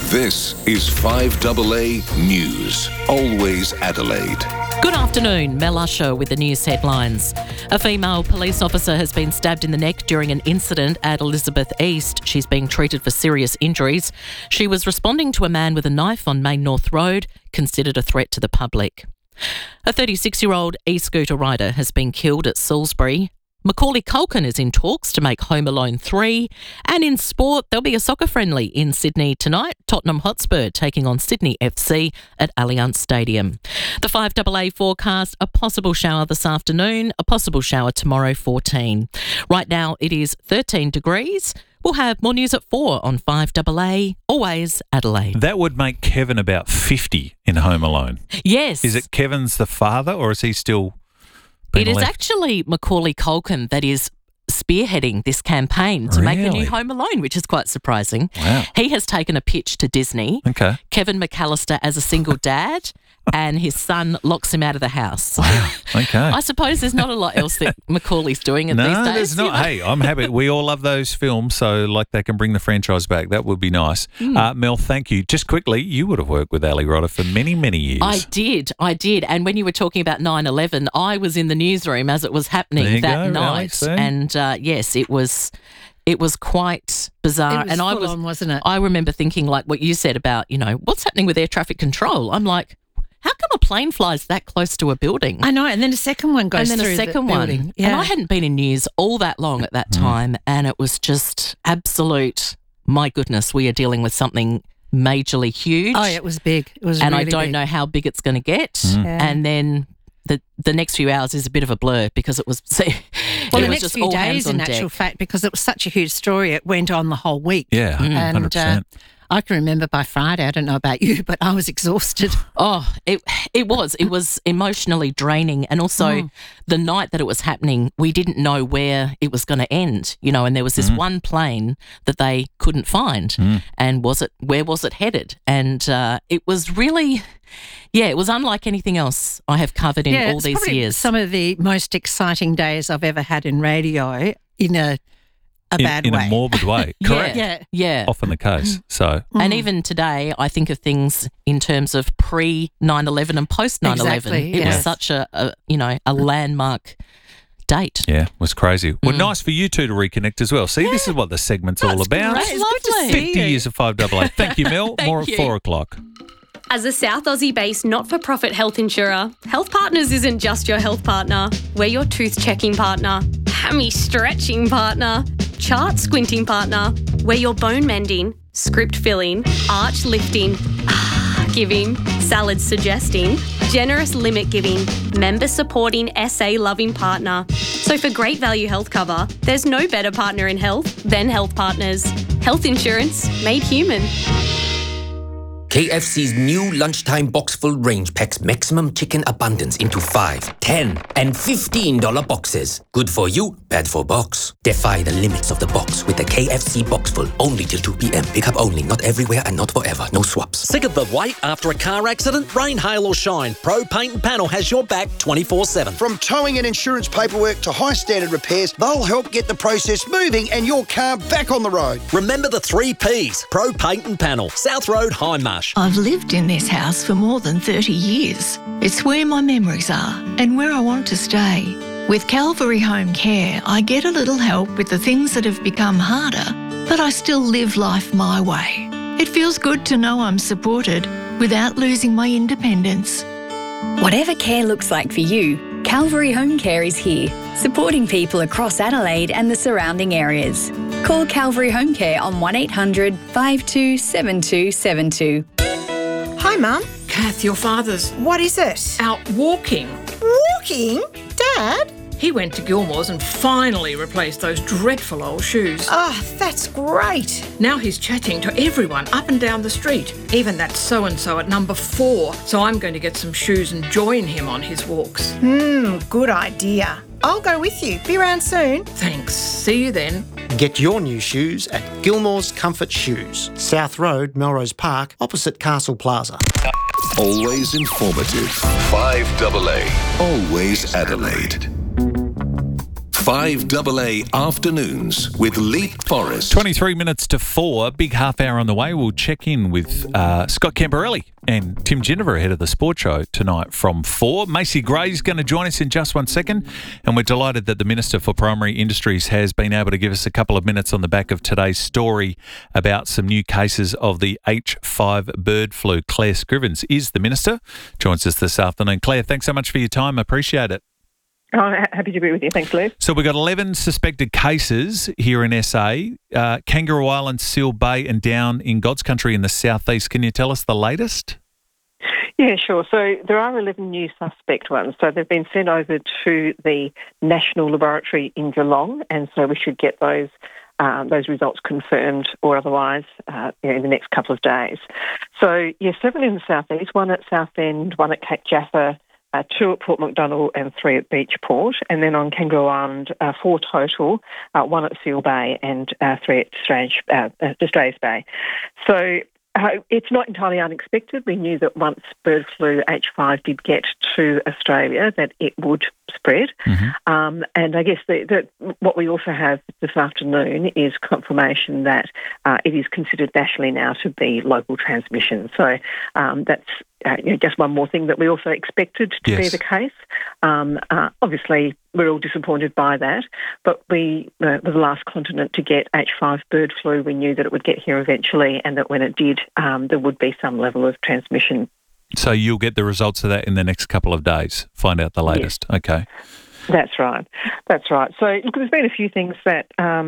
This is 5AA News. Always Adelaide. Good afternoon, Mel Usher with the news headlines. A female police officer has been stabbed in the neck during an incident at Elizabeth East. She's being treated for serious injuries. She was responding to a man with a knife on Main North Road, considered a threat to the public. A 36-year-old e-scooter rider has been killed at Salisbury. Macaulay Culkin is in talks to make Home Alone 3. And in sport, there'll be a soccer friendly in Sydney tonight. Tottenham Hotspur taking on Sydney FC at Allianz Stadium. The 5AA forecast, a possible shower this afternoon, a possible shower tomorrow, 14. Right now it is 13 degrees. We'll have more news at 4 on 5AA, Always Adelaide. That would make Kevin about 50 in Home Alone. Yes. Is it Kevin's the father or is he still... It is actually Macaulay Culkin that is spearheading this campaign to make the new Home Alone, which is quite surprising. Wow. He has taken a pitch to Disney. Okay. Kevin McAllister as a single dad, and his son locks him out of the house. Wow. Okay. I suppose there's not a lot else that Macaulay's doing these days. No, there's not. Hey, I'm happy. We all love those films, so like they can bring the franchise back. That would be nice. Mel, thank you. Just quickly, you would have worked with Ali Rodder for many, many years. I did. And when you were talking about 9/11, I was in the newsroom as it was happening that night. And yes, it was quite bizarre. It was full on, wasn't it? I remember thinking like what you said about, what's happening with air traffic control. I'm like, how come a plane flies that close to a building? I know, and then a second one goes through the building. One. Yeah. And I hadn't been in news all that long at that time, and it was just absolute, my goodness, we are dealing with something majorly huge. Oh, it was big. It was and really I don't big. know how big it's going to get. And then the next few hours is a bit of a blur because it was... Well, it the was next just few all hands days, in on actual deck. fact, because it was such a huge story, it went on the whole week. Yeah, 100%. I can remember by Friday, I don't know about you, but I was exhausted. Oh, it was emotionally draining. And also the night that it was happening, we didn't know where it was going to end, and there was this one plane that they couldn't find. And where was it headed? And it was really... Yeah, it was unlike anything else I have covered in all these years. Some of the most exciting days I've ever had in radio in a bad way. In a morbid way. Correct. Yeah. Often the case. So. And even today, I think of things in terms of pre-9/11 and post-9/11. Exactly, It was such a landmark date. Yeah, it was crazy. Well, nice for you two to reconnect as well. See, this is what the segment's all about. Great. Lovely. 50 years of 5AA. Thank you, Mel. More you. at 4 o'clock. As a South Aussie-based not-for-profit health insurer, Health Partners isn't just your health partner. We're your tooth-checking partner, hammy-stretching partner, chart-squinting partner. We're your bone-mending, script-filling, arch-lifting, giving, salad-suggesting, generous limit-giving, member-supporting, SA-loving partner. So for great value health cover, there's no better partner in health than Health Partners. Health insurance made human. KFC's new lunchtime box full range packs maximum chicken abundance into $5, $10, and $15 boxes. Good for you, bad for box. Defy the limits of the box with the KFC box full. Only till 2 p.m. Pick up only, not everywhere and not forever. No swaps. Sick of the wait after a car accident? Rain, hail or shine, Pro Paint and Panel has your back 24/7. From towing and insurance paperwork to high standard repairs, they'll help get the process moving and your car back on the road. Remember the 3 Ps. Pro Paint and Panel, South Road, Hindmarsh. I've lived in this house for more than 30 years. It's where my memories are and where I want to stay. With Calvary Home Care, I get a little help with the things that have become harder, but I still live life my way. It feels good to know I'm supported without losing my independence. Whatever care looks like for you, Calvary Home Care is here, supporting people across Adelaide and the surrounding areas. Call Calvary Home Care on 1800 527272. Hi, Mum. Kath, your father's... What is it? Out walking. Walking? Dad? He went to Gilmore's and finally replaced those dreadful old shoes. Oh, that's great. Now he's chatting to everyone up and down the street, even that so-and-so at number 4. So I'm going to get some shoes and join him on his walks. Good idea. I'll go with you. Be around soon. Thanks. See you then. Get your new shoes at Gilmore's Comfort Shoes, South Road, Melrose Park, opposite Castle Plaza. Always informative. 5AA. Always Adelaide. 5AA Afternoons with Lee Forrest. 23 minutes to 4, big half hour on the way. We'll check in with Scott Camporelli and Tim Ginniver ahead of the sports show tonight from 4. Macy Gray's going to join us in just 1 second, and we're delighted that the Minister for Primary Industries has been able to give us a couple of minutes on the back of today's story about some new cases of the H5 bird flu. Claire Scrivens is the Minister, joins us this afternoon. Claire, thanks so much for your time. I appreciate it. Oh, happy to be with you. Thanks, Lou. So we've got 11 suspected cases here in SA, Kangaroo Island, Seal Bay and down in God's Country in the southeast. Can you tell us the latest? Yeah, sure. So there are 11 new suspect ones. So they've been sent over to the National Laboratory in Geelong, and so we should get those results confirmed or otherwise in the next couple of days. So, 7 in the southeast, 1 at Southend, 1 at Cape Jaffa, 2 at Port MacDonnell and 3 at Beachport. And then on Kangaroo Island, 4 total, 1 at Seal Bay and 3 at Strays Bay. So it's not entirely unexpected. We knew that once bird flu H5 did get to Australia, that it would spread. Mm-hmm. And I guess what we also have this afternoon is confirmation that it is considered nationally now to be local transmission. So that's just one more thing that we also expected to be the case. Obviously, we're all disappointed by that, but we were the last continent to get H5 bird flu. We knew that it would get here eventually, and that when it did, there would be some level of transmission. So you'll get the results of that in the next couple of days, find out the latest. Yes. Okay. That's right. So, look, there's been a few things that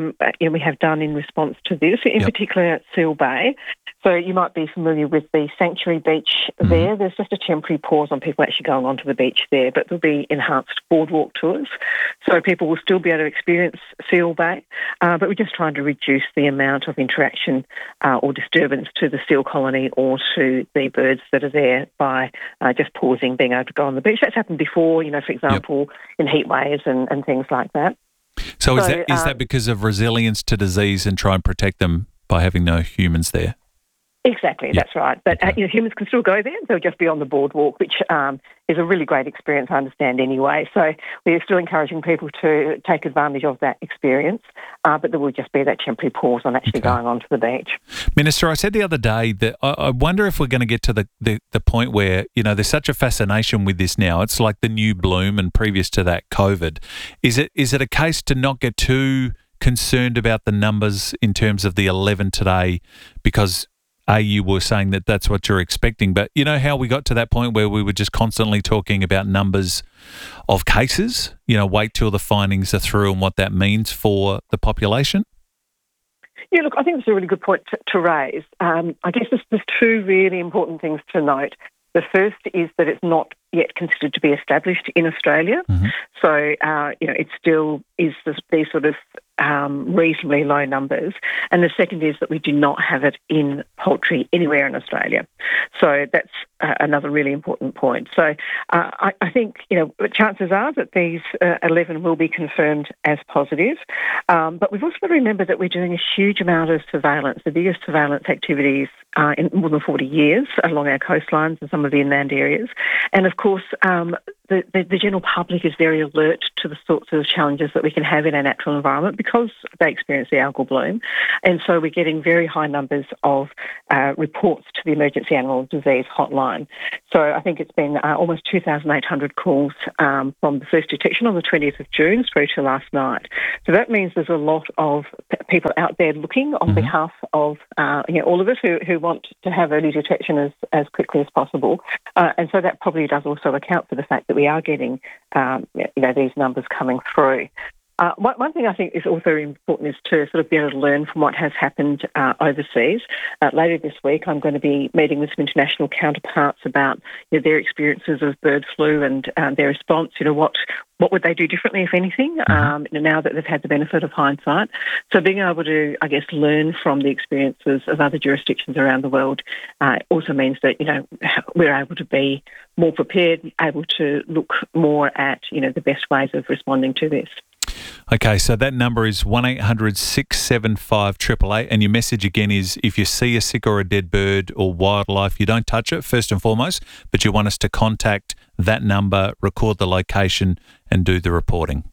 we have done in response to this, in particular at Seal Bay. So you might be familiar with the Sanctuary Beach there. There's just a temporary pause on people actually going onto the beach there, but there'll be enhanced boardwalk tours. So people will still be able to experience Seal Bay, but we're just trying to reduce the amount of interaction or disturbance to the seal colony or to the birds that are there by just pausing, being able to go on the beach. That's happened before, for example, in heat waves and things like that. So is that because of resilience to disease and try and protect them by having no humans there? Exactly, that's right. But humans can still go there. They'll just be on the boardwalk, which is a really great experience, I understand, anyway. So we're still encouraging people to take advantage of that experience, but there will just be that temporary pause on actually going onto the beach. Minister, I said the other day that I wonder if we're going to get to the point where, there's such a fascination with this now. It's like the new bloom, and previous to that, COVID. Is it a case to not get too concerned about the numbers in terms of the 11 today, because you were saying that that's what you're expecting, but you know how we got to that point where we were just constantly talking about numbers of cases, wait till the findings are through and what that means for the population? Yeah, look, I think it's a really good point to raise. I guess there's 2 really important things to note. The first is that it's not yet considered to be established in Australia. Mm-hmm. So, it still is these sort of reasonably low numbers. And the second is that we do not have it in poultry anywhere in Australia. So that's another really important point. So I think, chances are that these 11 will be confirmed as positive. But we've also got to remember that we're doing a huge amount of surveillance, the biggest surveillance activities in more than 40 years along our coastlines and some of the inland areas. And of course, the general public is very alert to the sorts of challenges that we can have in our natural environment because they experience the algal bloom. And so we're getting very high numbers of reports to the Emergency Animal Disease Hotline. So I think it's been almost 2,800 calls from the first detection on the 20th of June through to last night. So that means there's a lot of people out there looking on behalf of all of us who want to have early detection as quickly as possible. And so that probably does also account for the fact that we are getting these numbers coming through. One thing I think is also important is to sort of be able to learn from what has happened overseas. Later this week, I'm going to be meeting with some international counterparts about their experiences of bird flu and their response. What would they do differently, if anything, now that they've had the benefit of hindsight? So being able to, I guess, learn from the experiences of other jurisdictions around the world also means that, we're able to be more prepared, able to look more at, the best ways of responding to this. Okay, so that number is 1800 675 888, and your message again is if you see a sick or a dead bird or wildlife, you don't touch it first and foremost, but you want us to contact that number, record the location and do the reporting.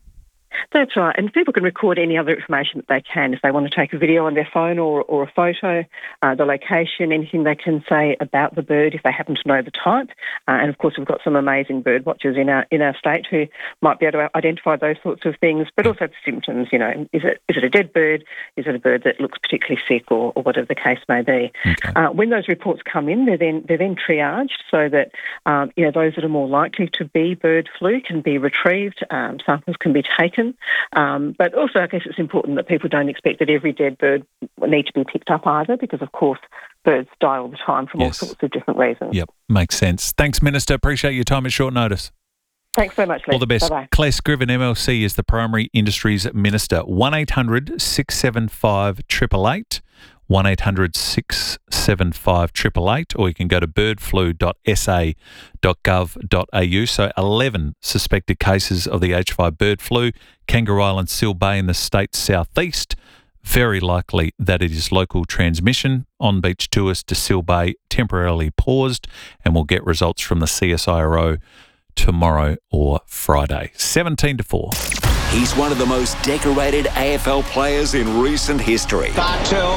That's right, and people can record any other information that they can. If they want to take a video on their phone or a photo, the location, anything they can say about the bird if they happen to know the type. And of course, we've got some amazing bird watchers in our state who might be able to identify those sorts of things, but also the symptoms. You know, is it a dead bird? Is it a bird that looks particularly sick, or whatever the case may be? Okay. When those reports come in, they're then triaged so that those that are more likely to be bird flu can be retrieved, samples can be taken. But also, I guess it's important that people don't expect that every dead bird will need to be picked up either, because, of course, birds die all the time from all sorts of different reasons. Yep, makes sense. Thanks, Minister. Appreciate your time at short notice. Thanks so much, Lee. All the best. Bye-bye. Claire Scriven, MLC, is the Primary Industries Minister. 1-800-675 888. 1-800-675 888, or you can go to birdflu.sa.gov.au. So 11 suspected cases of the H5 bird flu, Kangaroo Island, Seal Bay in the state's southeast. Very likely that it is local transmission. On-beach tours to Seal Bay temporarily paused, and we'll get results from the CSIRO tomorrow or Friday. 17-4. He's one of the most decorated AFL players in recent history. Bartel.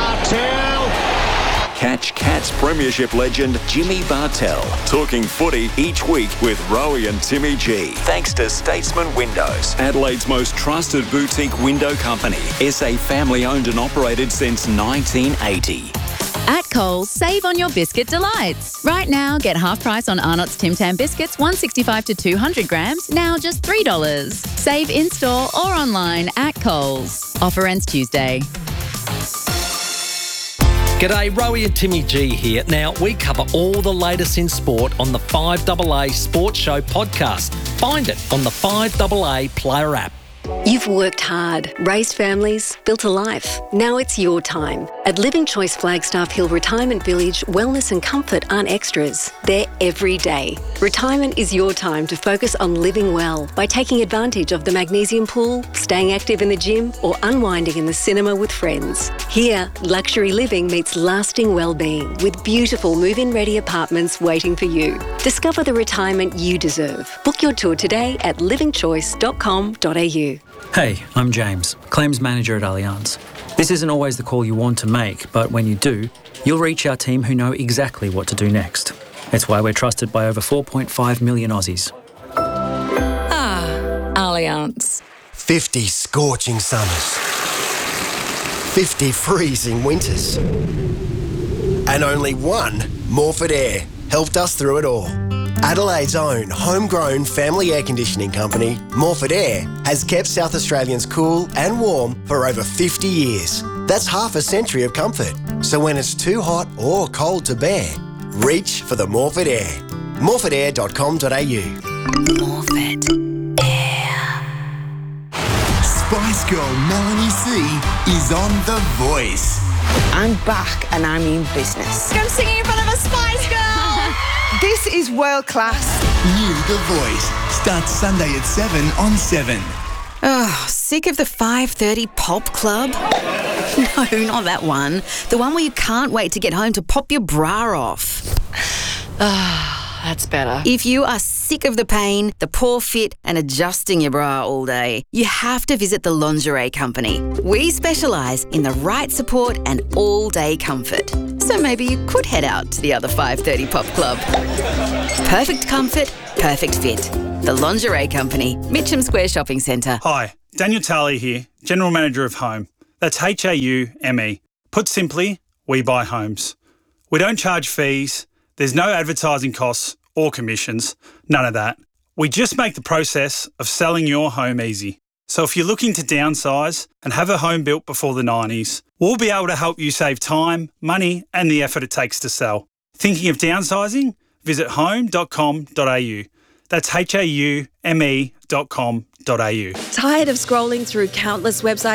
Catch Cats Premiership legend Jimmy Bartel talking footy each week with Rowie and Timmy G. Thanks to Statesman Windows, Adelaide's most trusted boutique window company. SA family owned and operated since 1980. At Coles, save on your biscuit delights. Right now, get half price on Arnott's Tim Tam biscuits, 165 to 200 grams, now just $3. Save in-store or online at Coles. Offer ends Tuesday. G'day, Rowie and Timmy G here. Now, we cover all the latest in sport on the 5AA Sports Show podcast. Find it on the 5AA Player app. You've worked hard, raised families, built a life. Now it's your time. At Living Choice Flagstaff Hill Retirement Village, wellness and comfort aren't extras. They're every day. Retirement is your time to focus on living well by taking advantage of the magnesium pool, staying active in the gym, or unwinding in the cinema with friends. Here, luxury living meets lasting well-being with beautiful move-in ready apartments waiting for you. Discover the retirement you deserve. Book your tour today at livingchoice.com.au. Hey, I'm James, Claims Manager at Allianz. This isn't always the call you want to make, but when you do, you'll reach our team who know exactly what to do next. It's why we're trusted by over 4.5 million Aussies. Allianz. 50 scorching summers. 50 freezing winters. And only one Morford Air helped us through it all. Adelaide's own homegrown family air conditioning company, Morford Air, has kept South Australians cool and warm for over 50 years. That's half a century of comfort. So when it's too hot or cold to bear, reach for the Morford Air. morfordair.com.au. Morford Air. Spice Girl Melanie C is on The Voice. I'm back and I'm in business. I'm singing in front of a Spice Girl. This is world class. New The Voice starts Sunday at 7 on 7. Oh, sick of the 5:30 pop club? No, not that one. The one where you can't wait to get home to pop your bra off. That's better. If you are sick of the pain, the poor fit, and adjusting your bra all day, you have to visit the Lingerie Company. We specialise in the right support and all-day comfort. So maybe you could head out to the other 5:30 pop club. Perfect comfort, perfect fit. The Lingerie Company, Mitcham Square Shopping Centre. Hi, Daniel Tarley here, General Manager of Home. That's HAUME. Put simply, we buy homes. We don't charge fees. There's no advertising costs or commissions, none of that. We just make the process of selling your home easy. So if you're looking to downsize and have a home built before the 90s, we'll be able to help you save time, money and the effort it takes to sell. Thinking of downsizing? Visit home.com.au. That's HAUME.com.au. Tired of scrolling through countless websites